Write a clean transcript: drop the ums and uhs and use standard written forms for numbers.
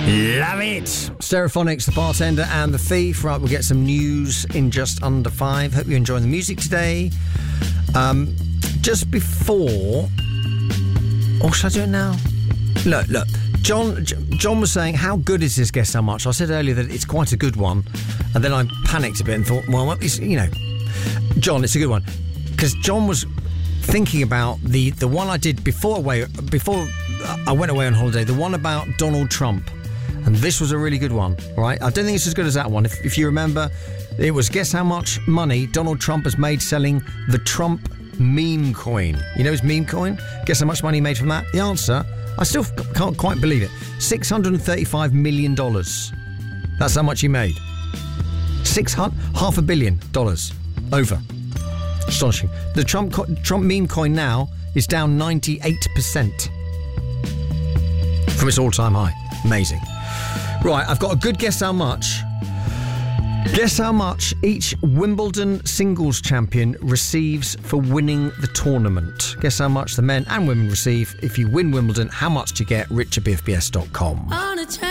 Love it. Stereophonics, The Bartender and The Thief. Right, we'll get some news in just under 5. Hope you're enjoying the music today. Just before... Oh, should I do it now? Look. John was saying, how good is this Guess How Much? I said earlier that it's quite a good one. And then I panicked a bit and thought, well, it's, John, it's a good one. Because John was thinking about the one I did before I went away on holiday, the one about Donald Trump. And this was a really good one, right? I don't think it's as good as that one. If you remember, it was Guess How Much money Donald Trump has made selling the Trump meme coin. You know his meme coin? Guess how much money he made from that? The answer, I still can't quite believe it. $635 million. That's how much he made. $500 million. Over. Astonishing. The Trump meme coin now is down 98% from its all-time high. Amazing. Right, I've got a good Guess How Much. Guess how much each Wimbledon singles champion receives for winning the tournament. Guess how much the men and women receive. If you win Wimbledon, how much do you get? Rich at bfbs.com.